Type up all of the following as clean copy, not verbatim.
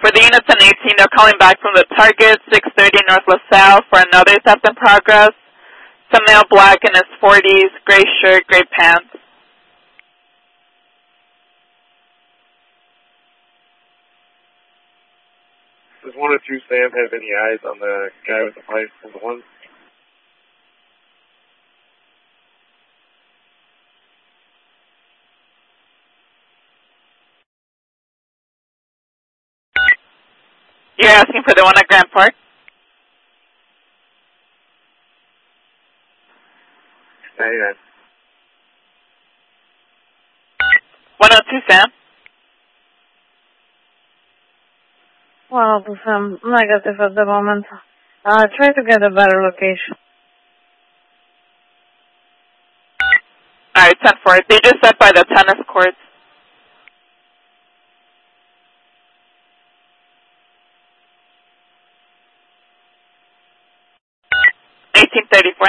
For the units in 18, they're calling back from the target, 630 North LaSalle, for another theft in progress. Some male black in his 40s, gray shirt, gray pants. Does 102 Sam have any eyes on the guy with the pipe from the one? You're asking for the one at Grand Park? Yeah. 102 Sam? Well, negative at the moment. Try to get a better location. Alright, 10-4. They just set by the tennis courts. $18.34.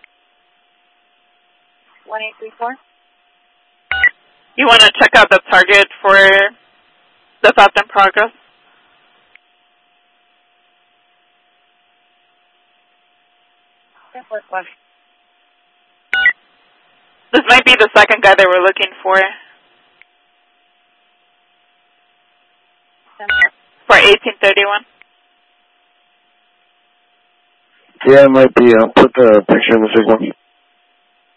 1834? You want to check out the target for the theft in progress? This might be the second guy they were looking for. For 1831. Yeah, it might be. I'll put the picture in the signal.